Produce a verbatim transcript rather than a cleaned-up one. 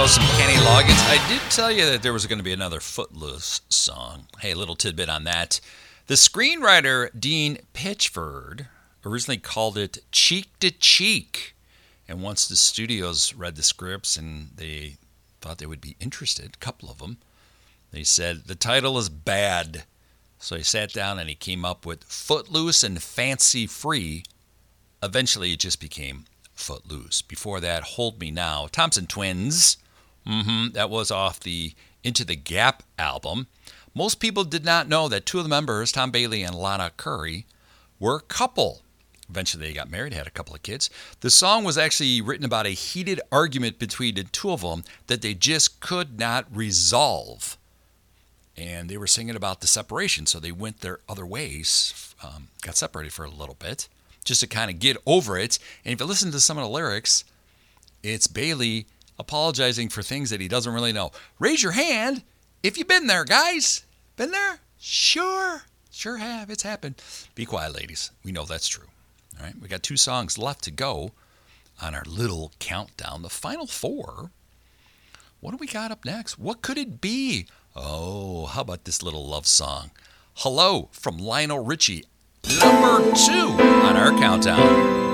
was some Kenny Loggins. I did tell you that there was going to be another Footloose song. Hey, a little tidbit on that. The screenwriter Dean Pitchford originally called it Cheek to Cheek. And once the studios read the scripts and they thought they would be interested, a couple of them, they said, the title is bad. So he sat down and he came up with Footloose and Fancy Free. Eventually it just became Footloose. Before that, Hold Me Now. Thompson Twins. Mm-hmm. That was off the Into the Gap album. Most people did not know that two of the members, Tom Bailey and Lana Curry, were a couple. Eventually they got married, had a couple of kids. The song was actually written about a heated argument between the two of them that they just could not resolve. And they were singing about the separation, so they went their other ways, um, got separated for a little bit, just to kind of get over it. And if you listen to some of the lyrics, it's Bailey apologizing for things that he doesn't really know. Raise your hand if you've been there, guys. Been there? Sure. Sure have. It's happened. Be quiet, ladies. We know that's true. All right. We got two songs left to go on our little countdown. The final four. What do we got up next? What could it be? Oh, how about this little love song? Hello from Lionel Richie. Number two on our countdown.